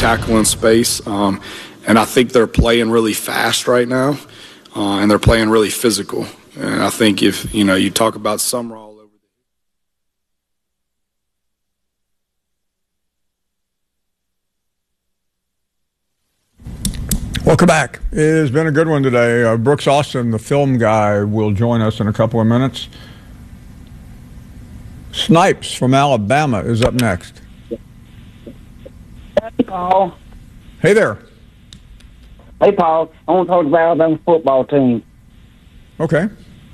tackle in space. And I think they're playing really fast right now, and they're playing really physical. And I think if, you talk about Summerall over Welcome back. It has been a good one today. Brooks Austin, the film guy, will join us in a couple of minutes. Snipes from Alabama is up next. Hey, Paul. Hey there. Hey, Paul. I want to talk about Alabama football team. Okay.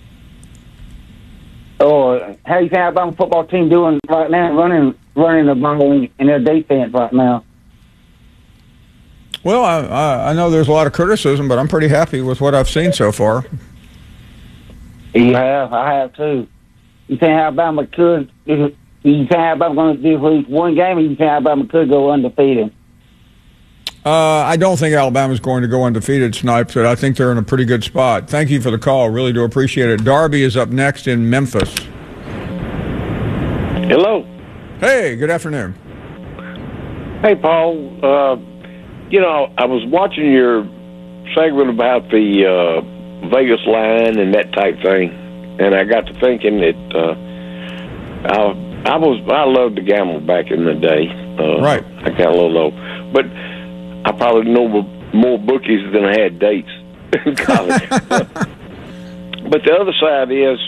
How you think Alabama football team doing right now, running the ball in their defense right now? Well, I know there's a lot of criticism, but I'm pretty happy with what I've seen so far. You have? I have, too. You think Alabama could? You think Alabama going to do at least one game, or you think Alabama could go undefeated? I don't think Alabama's going to go undefeated, Snipes, but I think they're in a pretty good spot. Thank you for the call. Really do appreciate it. Darby is up next in Memphis. Hello. Hey, good afternoon. Hey, Paul. I was watching your segment about the Vegas line and that type thing, and I got to thinking that I loved to gamble back in the day. Right. I got a little low, but I probably know more bookies than I had dates in college. But the other side is,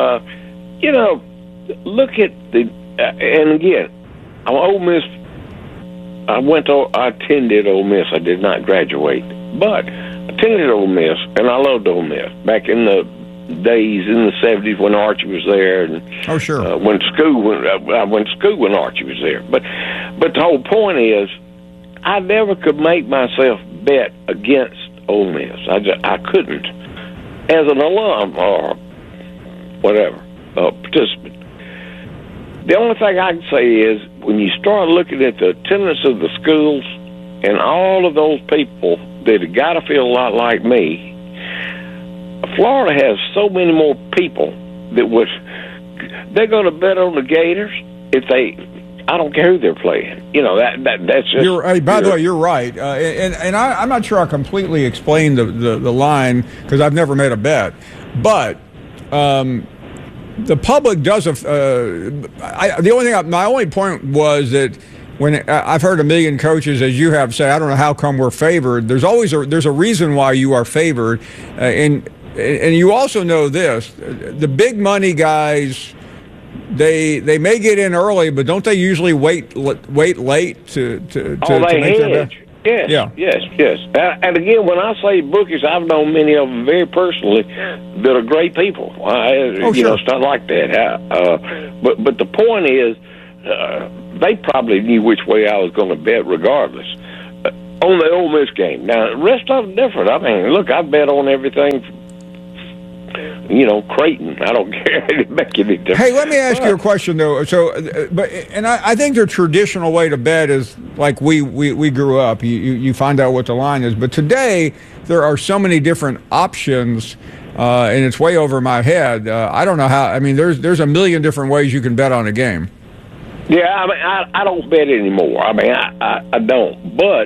look at and again, I'm Ole Miss. I attended Ole Miss. I did not graduate, but I attended Ole Miss, and I loved Ole Miss back in the days in the 70s when Archie was there. And, oh, sure. I went to school when Archie was there. But the whole point is, I never could make myself bet against Ole Miss. I couldn't, as an alum or whatever participant. The only thing I can say is, when you start looking at the attendance of the schools and all of those people that have got to feel a lot like me, Florida has so many more people that they're going to bet on the Gators if I don't care who they're playing. That's just. By the way, you're right, and I'm not sure I completely explained the line because I've never made a bet, but. The public does. My only point was that when I've heard a million coaches, as you have, say, I don't know how come we're favored. There's a reason why you are favored, and you also know this: the big money guys, they may get in early, but don't they usually wait late to make their bet? Yes, yeah. Yes. And again, when I say bookies, I've known many of them very personally that are great people. Sure. It's not like that. But the point is, they probably knew which way I was going to bet regardless. On the Ole Miss game. Now, the rest of them different. I mean, look, I bet on everything. Creighton. I don't care. It make any difference. Hey, let me ask you a question though. So, I think the traditional way to bet is like we grew up. You find out what the line is. But today there are so many different options, and it's way over my head. I don't know how. I mean, there's a million different ways you can bet on a game. Yeah, I mean, I don't bet anymore. I mean, I don't. But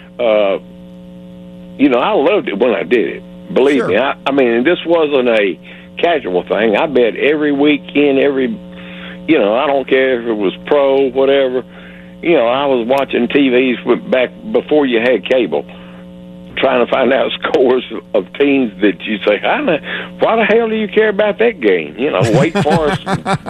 I loved it when I did it. Believe me, I mean, this wasn't a casual thing. I bet every weekend, I don't care if it was pro, whatever. I was watching TVs back before you had cable, trying to find out scores of teams that you say, why the hell do you care about that game? Wake Forest,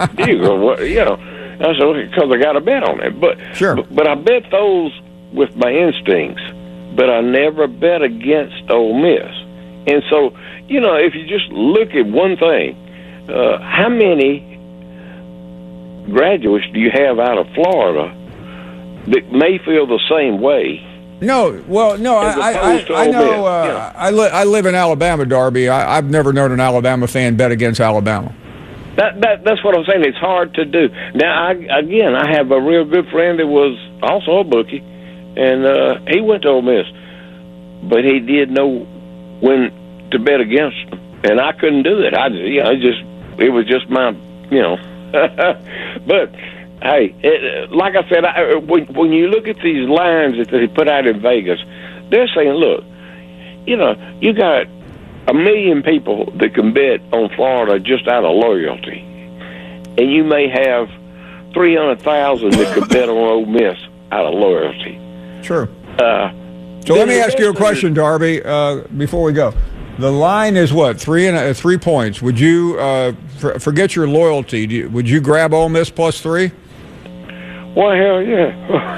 I said, because I got a bet on it. But I bet those with my instincts, but I never bet against Ole Miss. And so, if you just look at one thing, how many graduates do you have out of Florida that may feel the same way? No, well, no, I know. I live in Alabama, Darby. I've never known an Alabama fan bet against Alabama. That's what I'm saying. It's hard to do. Now, I have a real good friend that was also a bookie, and he went to Ole Miss, but he did know when to bet against them, and I couldn't do it. It was just my, but Hey, like I said, when you look at these lines that they put out in Vegas, they're saying, look, you got 1 million people that can bet on Florida just out of loyalty, and you may have 300,000 that could bet on Ole Miss out of loyalty. Sure. So let me ask you a question, Darby, before we go. The line is what, 3 points? Would you forget your loyalty? Would you grab Ole Miss +3? Well, hell yeah.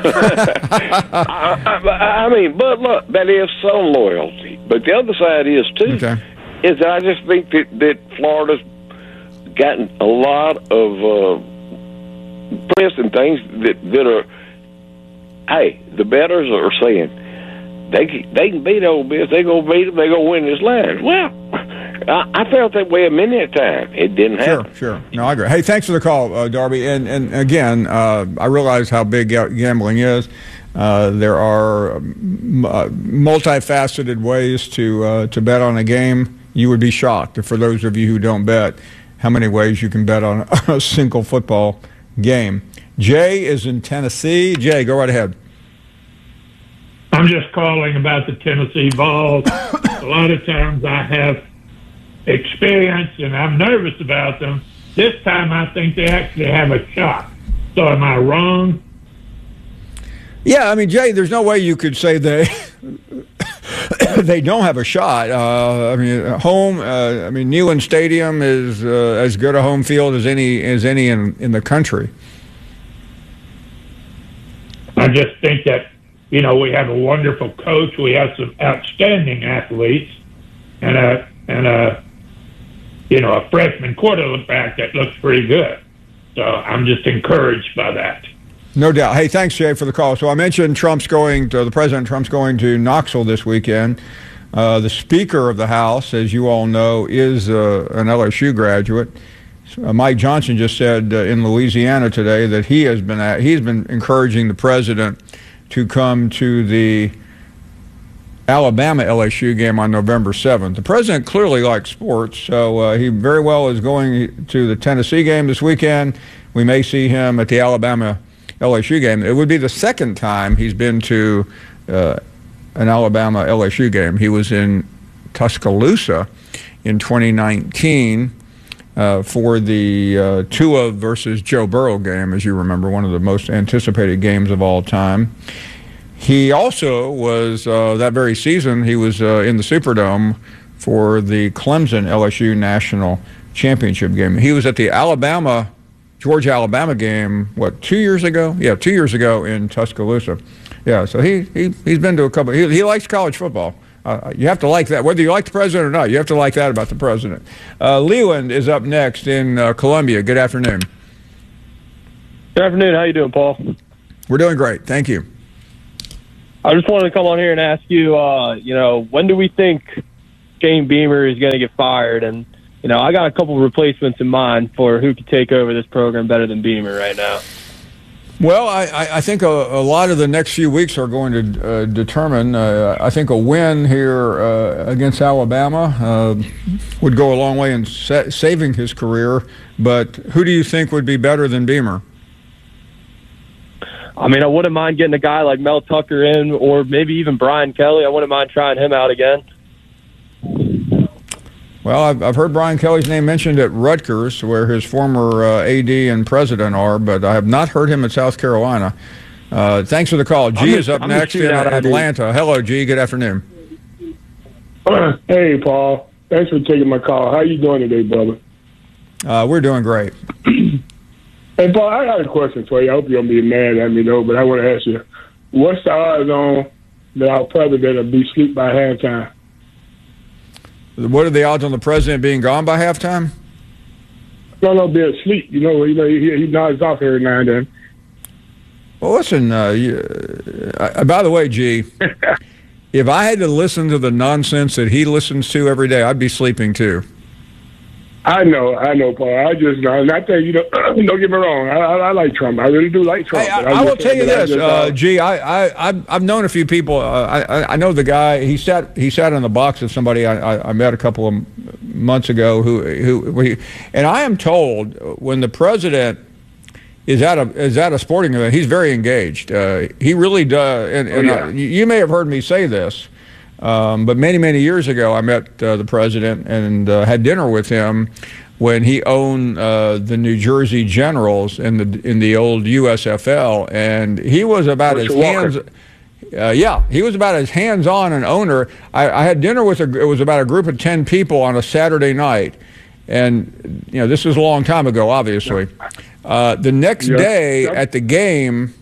I mean, but look, that is some loyalty. But the other side is too, is that I just think that Florida's gotten a lot of press and things that are. Hey, the bettors are saying they can beat Ole Miss. They gonna beat them. They gonna win this line. Well, I felt that way a minute at a time. It didn't happen. Sure. No, I agree. Hey, thanks for the call, Darby. And again, I realize how big gambling is. There are multifaceted ways to bet on a game. You would be shocked, for those of you who don't bet, how many ways you can bet on a single football game. Jay is in Tennessee. Jay, go right ahead. I'm just calling about the Tennessee Vols. A lot of times I have experience and I'm nervous about them. This time I think they actually have a shot. So am I wrong? Yeah, I mean, Jay, there's no way you could say they don't have a shot. I mean, home. I mean, Neyland Stadium is as good a home field as any in the country. I just think that we have a wonderful coach. We have some outstanding athletes, and a freshman quarterback that looks pretty good. So I'm just encouraged by that. No doubt. Hey, thanks, Jay, for the call. So I mentioned the President Trump's going to Knoxville this weekend. The Speaker of the House, as you all know, is an LSU graduate. Mike Johnson just said in Louisiana today that he's been encouraging the president to come to the Alabama LSU game on November 7th. The president clearly likes sports, so he very well is going to the Tennessee game this weekend. We may see him at the Alabama LSU game. It would be the second time he's been to an Alabama LSU game. He was in Tuscaloosa in 2019 for the Tua versus Joe Burrow game, as you remember, one of the most anticipated games of all time. He also was, that very season, he was in the Superdome for the Clemson LSU National Championship game. He was at the Georgia-Alabama game, 2 years ago? Yeah, 2 years ago in Tuscaloosa. Yeah, so he's been to a couple. He likes college football. You have to like that. Whether you like the president or not, you have to like that about the president. Leland is up next in Columbia. Good afternoon. Good afternoon. How you doing, Paul? We're doing great. Thank you. I just wanted to come on here and ask you, when do we think Shane Beamer is going to get fired? And, I got a couple of replacements in mind for who could take over this program better than Beamer right now. Well, I think a lot of the next few weeks are going to determine. I think a win here against Alabama would go a long way in saving his career. But who do you think would be better than Beamer? I mean, I wouldn't mind getting a guy like Mel Tucker in, or maybe even Brian Kelly. I wouldn't mind trying him out again. Well, I've heard Brian Kelly's name mentioned at Rutgers, where his former AD and president are, but I have not heard him at South Carolina. Thanks for the call. G is up next in Atlanta. Hello, G. Good afternoon. Hey, Paul. Thanks for taking my call. How you doing today, brother? We're doing great. Hey, Paul, I got a question for you. I hope you don't be mad at me, though, but I want to ask you, what's the odds on that our president will be asleep by halftime? What are the odds on the president being gone by halftime? No, being asleep. He nods off every now and then. Well, listen, by the way, G, if I had to listen to the nonsense that he listens to every day, I'd be sleeping too. I know, Paul. I just know. Not that don't get me wrong. I like Trump. I really do like Trump. Hey, I will tell you this, G. I've known a few people. I know the guy. He sat in the box of somebody I met a couple of months ago. And I am told when the president is at a sporting event, he's very engaged. He really does. And you may have heard me say this, but many years ago, I met the president and had dinner with him when he owned the New Jersey Generals in the old USFL, and he was about as he was about as hands-on an owner. I had dinner with it was about a group of 10 people on a Saturday night, and this was a long time ago, obviously. The next day at the game,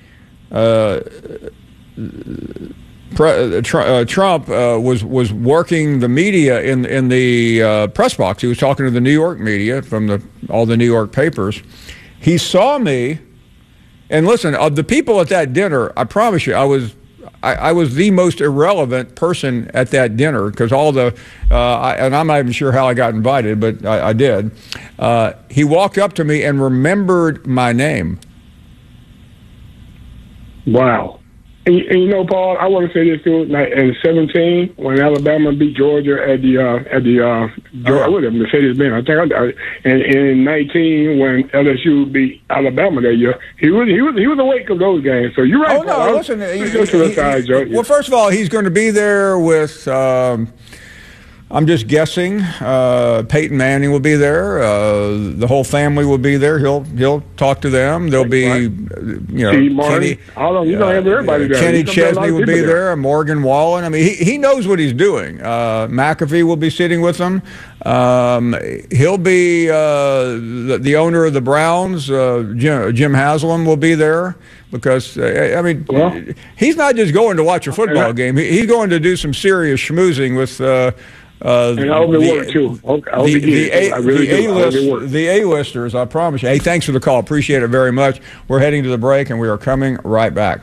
Trump was working the media in the press box. He was talking to the New York media from all the New York papers. He saw me, and listen, of the people at that dinner, I promise you, I was the most irrelevant person at that dinner because and I'm not even sure how I got invited, but I did. He walked up to me and remembered my name. Wow. And Paul, I want to say this too. Like in 2017, when Alabama beat Georgia at the Mercedes-Benz, I think. And in 2019, when LSU beat Alabama that year, he was awake of those games. So you're right. Oh no, Paul. listen. Well, first of all, he's going to be there with. I'm just guessing. Peyton Manning will be there. The whole family will be there. He'll talk to them. There'll be, Kenny. Kenny Chesney will be there. Morgan Wallen. I mean, he knows what he's doing. McAfee will be sitting with them. He'll be the owner of the Browns. Jim Haslam will be there. Because, he's not just going to watch a football game. He's going to do some serious schmoozing with and I hope it works too. The A-listers, I promise you. Hey, thanks for the call. Appreciate it very much. We're heading to the break, and we are coming right back.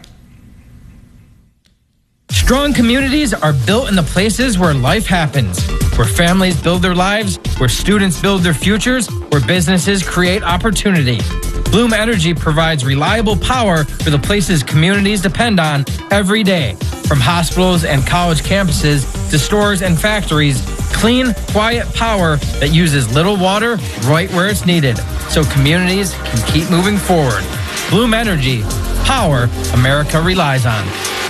Strong communities are built in the places where life happens, where families build their lives, where students build their futures, where businesses create opportunity. Bloom Energy provides reliable power for the places communities depend on every day. From hospitals and college campuses to stores and factories, clean, quiet power that uses little water right where it's needed, so communities can keep moving forward. Bloom Energy, power America relies on.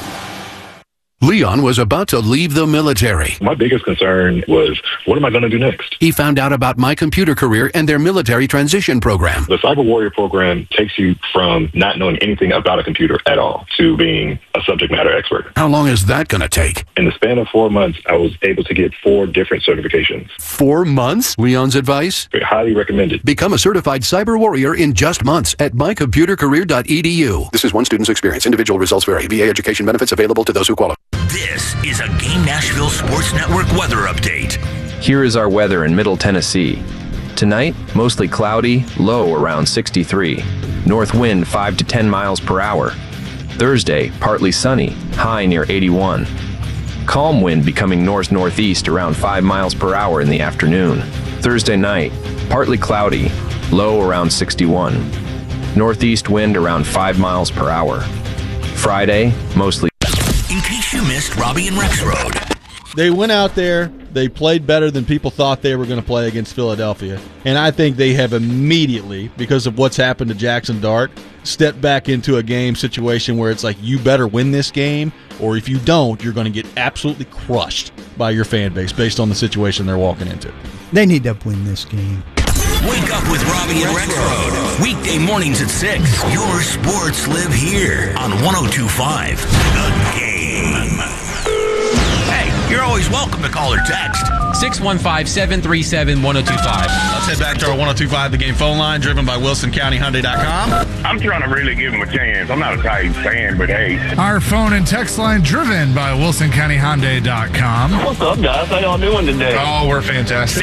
Leon was about to leave the military. My biggest concern was, what am I going to do next? He found out about My Computer Career and their military transition program. The Cyber Warrior program takes you from not knowing anything about a computer at all to being a subject matter expert. How long is that going to take? In the span of 4 months, I was able to get 4 different certifications. 4 months? Leon's advice? Highly recommended. Become a certified cyber warrior in just months at mycomputercareer.edu. This is one student's experience. Individual results vary. VA education benefits available to those who qualify. This is a Game Nashville Sports Network weather update. Here is our weather in Middle Tennessee. Tonight, mostly cloudy, low around 63. North wind 5 to 10 miles per hour. Thursday, partly sunny, high near 81. Calm wind becoming north-northeast around 5 miles per hour in the afternoon. Thursday night, partly cloudy, low around 61. Northeast wind around 5 miles per hour. Friday, mostly. In case you missed Robbie and Rex Road. They went out there, they played better than people thought they were going to play against Philadelphia. And I think they have immediately, because of what's happened to Jackson Dart, stepped back into a game situation where it's like, you better win this game, or if you don't, you're going to get absolutely crushed by your fan base based on the situation they're walking into. They need to win this game. Wake up with Robbie and Rex Road. Weekday mornings at 6. Your sports live here on 102.5 The Game. Hey, you're always welcome to call or text. 615-737-1025. Let's head back to our 102.5 The Game phone line, driven by WilsonCountyHyundai.com. I'm trying to really give him a chance. I'm not a Titans fan, but hey. Our phone and text line, driven by WilsonCountyHyundai.com. What's up, guys? How y'all doing today? Oh, we're fantastic.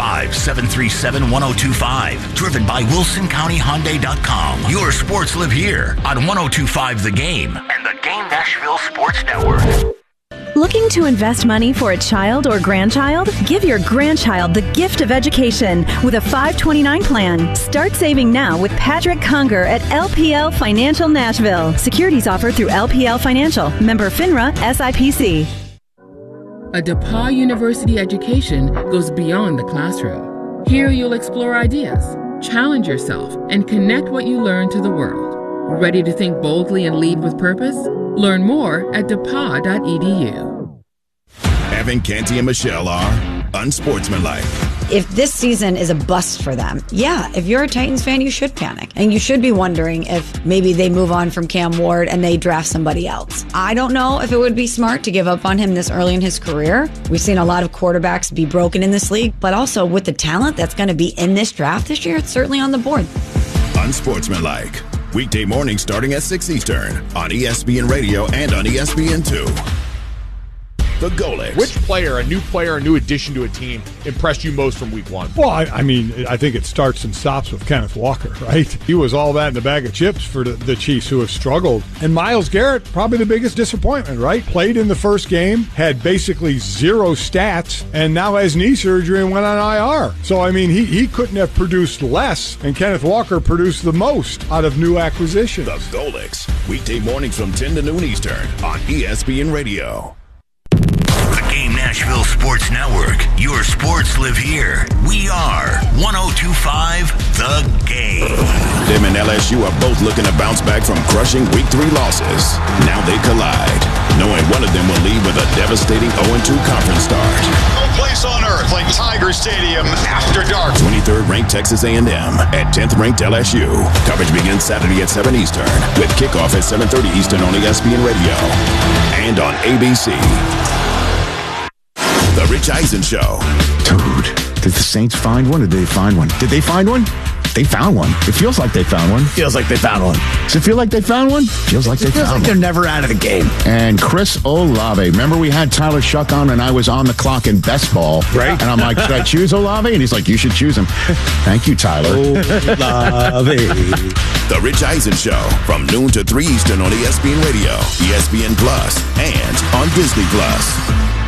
615-737-1025. Driven by WilsonCountyHyundai.com. Your sports live here on 102.5 The Game and the Game Nashville Sports Network. Looking to invest money for a child or grandchild? Give your grandchild the gift of education with a 529 plan. Start saving now with Patrick Conger at LPL Financial Nashville. Securities offered through LPL Financial. Member FINRA SIPC. A DePauw University education goes beyond the classroom. Here you'll explore ideas, challenge yourself, and connect what you learn to the world. Ready to think boldly and lead with purpose? Learn more at depa.edu. Evan, Canty, and Michelle are unsportsmanlike. If this season is a bust for them, yeah, if you're a Titans fan, you should panic. And you should be wondering if maybe they move on from Cam Ward and they draft somebody else. I don't know if it would be smart to give up on him this early in his career. We've seen a lot of quarterbacks be broken in this league, but also with the talent that's going to be in this draft this year, it's certainly on the board. Unsportsmanlike. Weekday mornings starting at 6 Eastern on ESPN Radio and on ESPN2. The Golics. Which player, a new addition to a team, impressed you most from week one? Well, I mean, I think it starts and stops with Kenneth Walker, right? He was all that in a bag of chips for the Chiefs, who have struggled. And Myles Garrett, probably the biggest disappointment, right? Played in the first game, had basically zero stats, and now has knee surgery and went on IR. So, I mean, he couldn't have produced less, and Kenneth Walker produced the most out of new acquisitions. The Golics. Weekday mornings from 10 to noon Eastern on ESPN Radio. Game Nashville Sports Network. Your sports live here. We are 102.5 The Game. Them and LSU are both looking to bounce back from crushing Week 3 losses. Now they collide, knowing one of them will leave with a devastating 0-2 conference start. No place on earth like Tiger Stadium after dark. 23rd ranked Texas A&M at 10th ranked LSU. Coverage begins Saturday at 7 Eastern with kickoff at 7:30 Eastern on ESPN Radio and on ABC. The Rich Eisen Show. Dude, did the Saints find one or did they find one? Did they find one? They found one. It feels like they found one. Feels like they found one. Does it feel like they found one? Feels like they found one. They're never out of the game. And Chris Olave. Remember we had Tyler Shuck on and I was on the clock in best ball. Right. And I'm like, should I choose Olave? And he's like, you should choose him. Thank you, Tyler. Olave. The Rich Eisen Show from noon to 3 Eastern on ESPN Radio, ESPN Plus, and on Disney Plus.